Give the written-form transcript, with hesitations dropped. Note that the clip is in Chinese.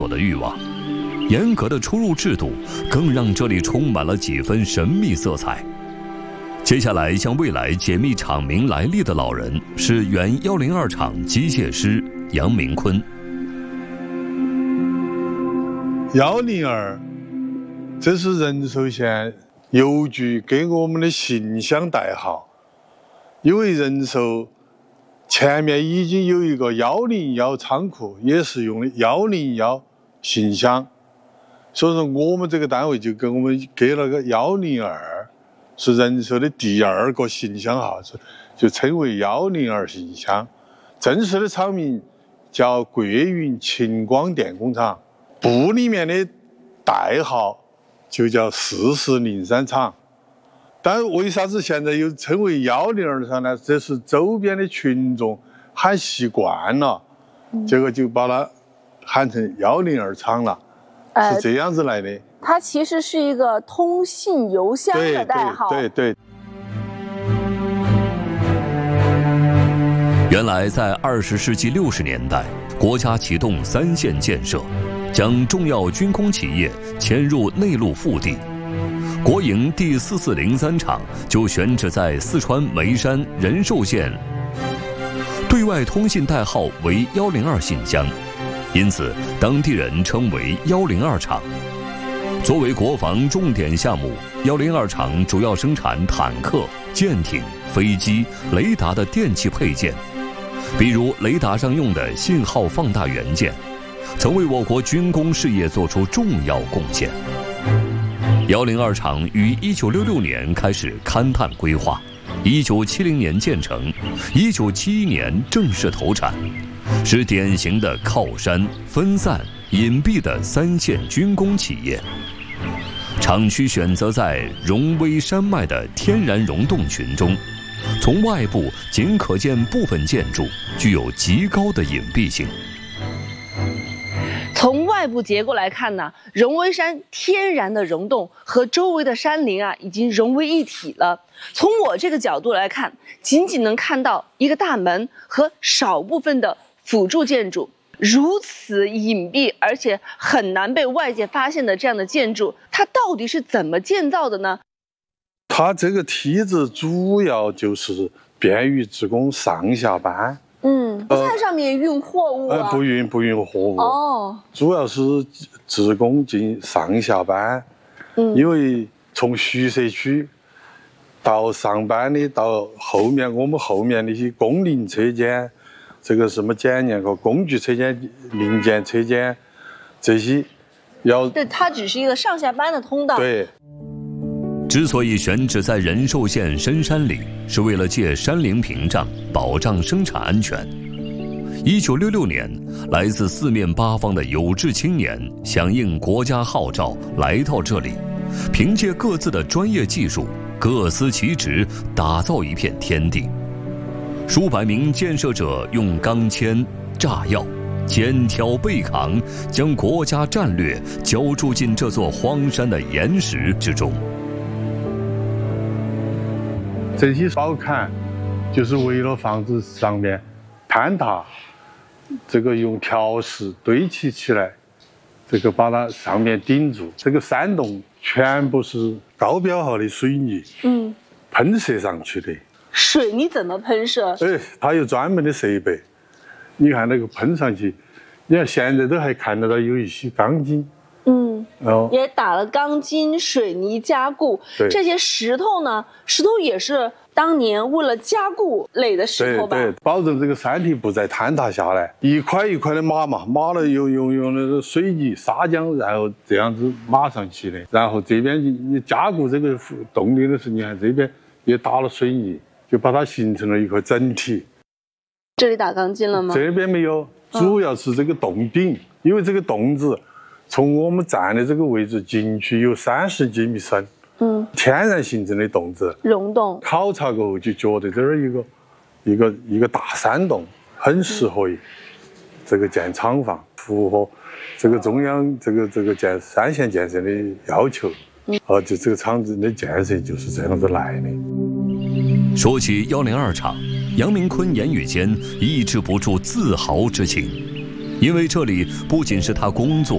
的欲望。严格的出入制度更让这里充满了几分神秘色彩。接下来向未来解密厂名来历的老人是原102厂机械师杨明坤。 102，这是仁寿县邮局给我们的信箱代号，因为仁寿前面已经有一个101仓库，也是用的101信箱，所以说我们这个单位就给我们给了个102，是仁寿的第2个信箱号，就称为102信箱。正式的厂名叫桂云秦光电工厂，部里面的代号就叫4403厂。但为啥子现在又称为102厂呢？这是周边的群众喊习惯了，结果就把它喊成102厂了，是这样子来的。 它其实是一个通信邮箱的代号。 对。 原来在20世纪60年代，国家启动3线建设，将重要军工企业迁入内陆腹地。国营第4403厂就选址在四川眉山仁寿县，对外通信代号为102信箱，因此当地人称为102厂。作为国防重点项目，102厂主要生产坦克、舰艇、飞机、雷达的电气配件，比如雷达上用的信号放大元件，曾为我国军工事业做出重要贡献。102厂于1966年开始勘探规划，1970年建成，1971年正式投产，是典型的靠山、分散、隐蔽的3线军工企业。厂区选择在荣威山脉的天然溶洞群中，从外部仅可见部分建筑，具有极高的隐蔽性。 从外部结构来看呢，荣威山天然的溶洞和周围的山林已经融为一体了。从我这个角度来看，仅仅能看到一个大门和少部分的辅助建筑。如此隐蔽而且很难被外界发现的这样的建筑，它到底是怎么建造的呢？ 它这个梯子主要就是便于职工上下班。 不在上面运货物啊？ 不运货物。哦，主要是职工进上下班。因为从徐社区到上班的，到我们后面那些工龄车间，这个什么检验和工具车间、零件车间，这些对，它只是一个上下班的通道。 对。 之所以选址在仁寿县深山里，是为了借山林屏障保障生产安全。1966年，来自四面八方的有志青年响应国家号召来到这里，凭借各自的专业技术，各司其职，打造一片天地。数百名建设者用钢钎、炸药、肩挑背扛，将国家战略浇筑进这座荒山的岩石之中。 这些宝坎就是为了防止上面坍塌，这个用条石堆砌起来，这个把它上面顶住。这个山洞全部是高标号的水泥，喷射上去的。 水泥怎么喷射？ 它有专门的设备。你看那个喷上去，你看现在都还看得到有一些钢筋。 也打了钢筋、水泥加固。这些石头呢？石头也是当年为了加固垒的石头吧？ 对，保证这个山体不再坍塌下来。一块一块的码了用那个水泥、砂浆，然后这样子码上去的。然后这边你加固这个洞顶的时候，你看这边也打了水泥，就把它形成了一块整体。 这里打钢筋了吗？ 这边没有，主要是这个洞顶，因为这个洞子从我们站的这个位置进去有30几米深，天然形成的洞子， 溶洞。考察过后就觉得这儿一个大山洞，很适合于这个建厂房，符合这个中央这个建3线建设的要求。就这个厂子的建设就是这样子来的。 说起102厂，杨明坤言语间抑制不住自豪之情，因为这里不仅是他工作